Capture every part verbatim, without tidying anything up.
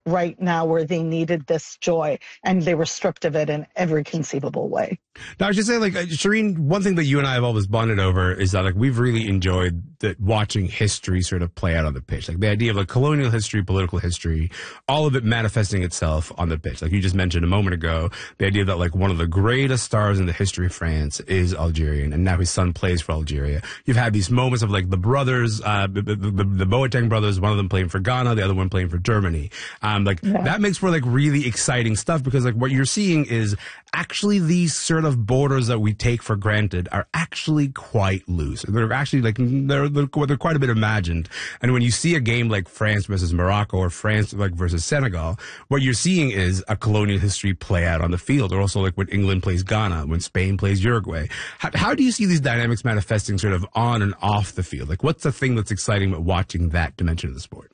right now where they needed this joy, and they were stripped of it in every conceivable way. Now, I was just saying, like, uh, Shireen, one thing that you and I have always bonded over is that, like, we've really enjoyed that watching history sort of play out on the pitch. Like, the idea of, like, colonial history, political history, all of it manifesting itself on the pitch. Like you just mentioned a moment ago, the idea that, like, one of the greatest stars in the history of France is Algerian, and now his son plays for Algeria. You've had these moments of, like, the brothers, uh, the, the, the, the Boateng brothers, one of them playing for Ghana, the other one playing for Germany. Um, like, yeah. That makes for, like, really exciting stuff, because, like, what you're seeing is actually these sort of borders that we take for granted are actually quite loose. They're actually, like, they're, they're, they're quite a bit imagined. And when you see a game like France versus Morocco or France, like, versus Senegal, what you're seeing is a colonial history play out on the field. Or also, like, when England plays Ghana, when Spain plays Uruguay. How, how do you see these dynamics manifesting sort of on and off the field? Like, what's the thing that's exciting about watching that dimension of the sport?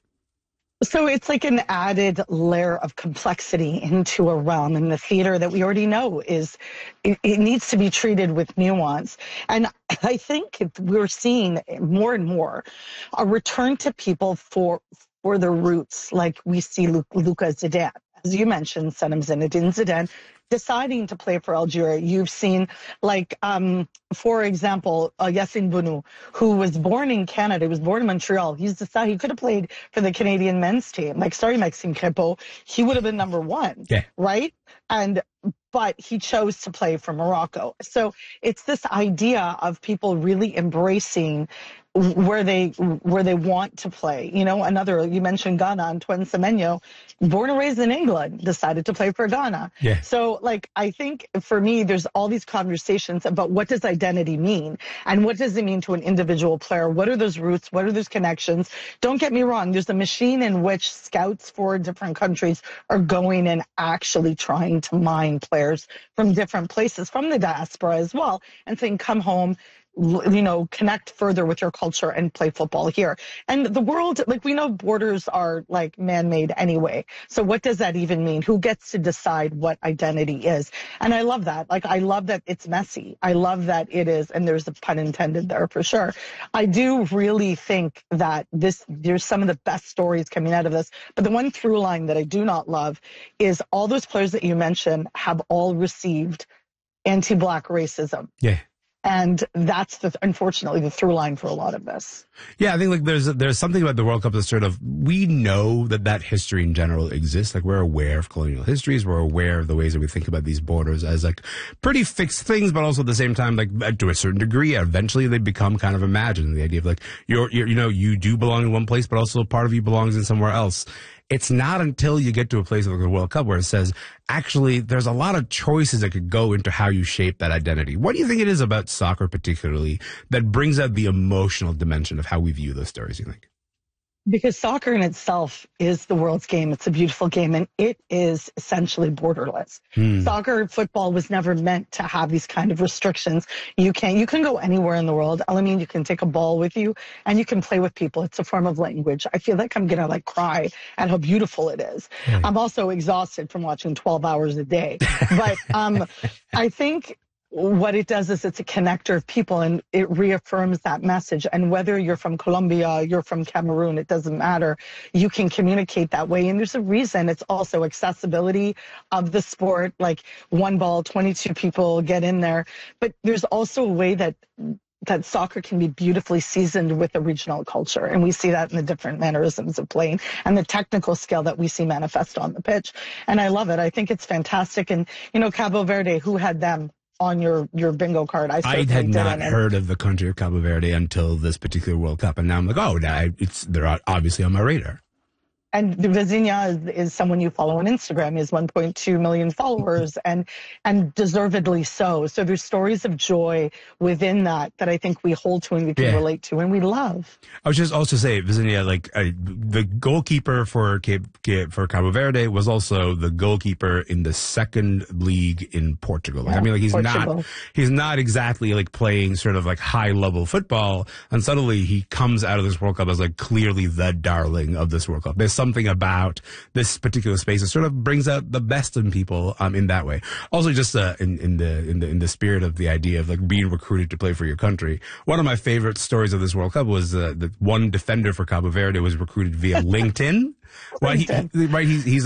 So it's like an added layer of complexity into a realm in the theater that we already know is, it, it needs to be treated with nuance. And I think we're seeing more and more a return to people for for their roots, like we see Luka Zidane. As you mentioned, Sanem Zinedine Zidane deciding to play for Algeria. You've seen, like, um, for example, uh, Yassine Bounou, who was born in Canada. He was born in Montreal. He's decided he could have played for the Canadian men's team. Like, sorry, Maxime Crépeau, he would have been number one, yeah. Right? And but he chose to play for Morocco. So it's this idea of people really embracing where they where they want to play. You know, another, you mentioned Ghana, Antoine Semenyo, born and raised in England, decided to play for Ghana. Yeah. So, like, I think for me, there's all these conversations about what does identity mean, and what does it mean to an individual player? What are those roots? What are those connections? Don't get me wrong, there's a machine in which scouts for different countries are going and actually trying to mine players from different places, from the diaspora as well, and saying, come home, you know, connect further with your culture and play football here. And the world, like, we know borders are, like, man-made anyway. So what does that even mean? Who gets to decide what identity is? And I love that. Like, I love that it's messy. I love that it is, and there's a pun intended there for sure. I do really think that this, there's some of the best stories coming out of this. But the one through line that I do not love is all those players that you mentioned have all received anti-Black racism. Yeah. And that's the, unfortunately, the through line for a lot of this. Yeah, I think, like, there's there's something about the World Cup that's sort of, we know that that history in general exists. Like, we're aware of colonial histories. We're aware of the ways that we think about these borders as, like, pretty fixed things, but also at the same time, like, to a certain degree, eventually they become kind of imagined. The idea of, like, you're, you're you know, you do belong in one place, but also part of you belongs in somewhere else. It's not until you get to a place like the World Cup where it says, actually, there's a lot of choices that could go into how you shape that identity. What do you think it is about soccer particularly that brings out the emotional dimension of how we view those stories, you think? Because soccer in itself is the world's game. It's a beautiful game, and it is essentially borderless. Hmm. Soccer, football was never meant to have these kind of restrictions. You can you can go anywhere in the world. I mean, you can take a ball with you, and you can play with people. It's a form of language. I feel like I'm gonna, like, cry at how beautiful it is. Hmm. I'm also exhausted from watching twelve hours a day. But um, I think what it does is it's a connector of people, and it reaffirms that message. And whether you're from Colombia, you're from Cameroon, it doesn't matter. You can communicate that way. And there's a reason. It's also accessibility of the sport, like one ball, twenty-two people get in there. But there's also a way that that soccer can be beautifully seasoned with a regional culture. And we see that in the different mannerisms of playing and the technical skill that we see manifest on the pitch. And I love it. I think it's fantastic. And, you know, Cabo Verde, who had them on your, your bingo card? I, I had not heard of the country of Cabo Verde until this particular World Cup, and now I'm like, oh, now it's they're obviously on my radar. And Vizinha is, is someone you follow on Instagram. He has one point two million followers, and and deservedly so. So there's stories of joy within that that I think we hold to and we can yeah. relate to and we love. I was just also say, Vizinha, like uh, the goalkeeper for Cape, for Cabo Verde was also the goalkeeper in the second league in Portugal. Like, yeah, I mean, like he's Portugal. not he's not exactly like playing sort of like high level football, and suddenly he comes out of this World Cup as like clearly the darling of this World Cup. This something about this particular space that sort of brings out the best in people um, in that way. Also, just uh, in, in the in the in the spirit of the idea of like being recruited to play for your country. One of my favorite stories of this World Cup was uh, the one defender for Cabo Verde was recruited via LinkedIn. Right, he, right, he's, he's